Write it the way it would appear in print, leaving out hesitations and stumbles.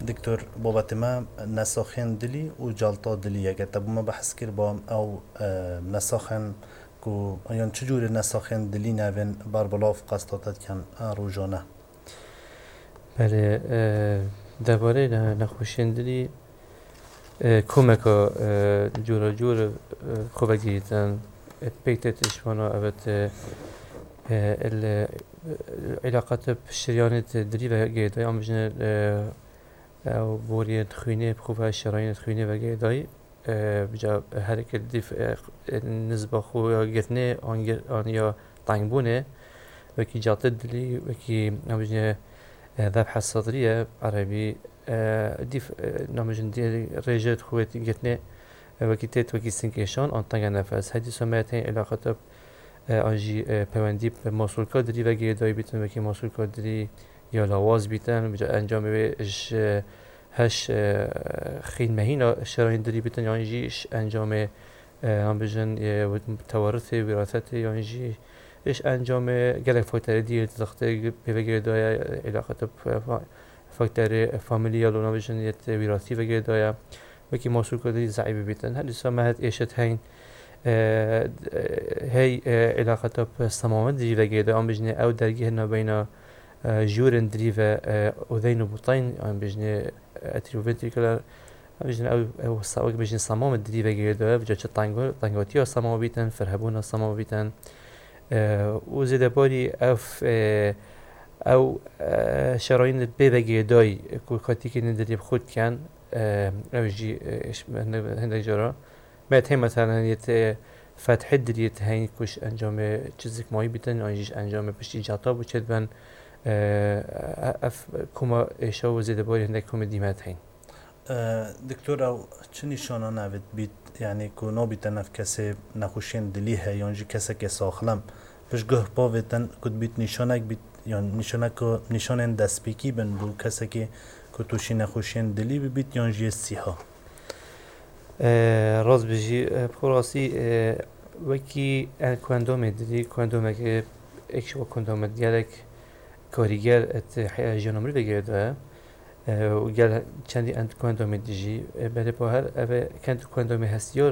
دكتور بابت ما نساخن دلي و جلطة دلي اگه تبو ما بحث كر بام او نساخن كو يعني چجور نساخن دلي ناوين باربلاف قصتاتت كان روجانه. بله درباره نخوشیندنی کمکا جورا جور خوبه گیریدن پیتتش وانا اوت العلاقات بشريانة دريبة جيداي عم بجنا أو بورية خوينة بخوفها الشرايين خوينة وجيداي بجا هرك الدف نسبة خويا جتنا عن يا طعنبونة وكي جاتد لي وكي عم بجنا ذبحة صدرية عربي ديف نمجن دي رجال خواتي جتنا وكي تيت وكي سنكيشان عن طنجة نفس هذه سمعتين علاقات آنجی پوندی به مسئول کادری و گیردایی بیتن و که مسئول کادری یا لواز بیتن بجا انجام بهش هش خیل مهینا شراین داری بیتن یا آنجیش انجام هم بجن توارث وراثت یا آنجی اش انجام گلک فاکتور دیگر تخته به گیردایی علاقات فاکتور فامیلی لونا بجن یت وراثی و گیردایی و که مسئول کادری ضعیف بیتن هر سامحت ایشت هین هی علاقات بالصمام دريفة جيدة عم بجني أو درجة هنا بين جورن دريفة أذين وبطين عم بجني أتريوفنتريكولار عم بجني أو صاوك بجني صمام دريفة جيدة بجد طنجوتيا صمام بيتن فرهبونا صمام بيتن وزيد باري أو شرايين بيفة جيداي كل خاتيك ندري بخود كان أو جي هندك جرا ما تهم مثلا يت فتح الدريت هاي كوش انجام چیزی ماهی بیتن آنجیش انجام پشتی جاتا بچد بن اف کما ایشا و زیده باری هنده کم دیمت هین دکتور او چه نشانه نوید بیت یعنی که نابیتن اف کسی نخوشین دلی ها یعنی کسی که ساخلم پش گه باویتن کد بیت نشانک بیت یعنی نشانه که نشانه دست بیکی بن بو کسی که توشی نخوشین دلی بیت یعنی سیها راز بجی بخوراسی وکی کندوم دلی کندوم که اکشوا کندوم دیالک کاریگر ات جنومری بگیرده و گل چندی اند کندوم دیجی برای باهر اوه کند کندوم هستیار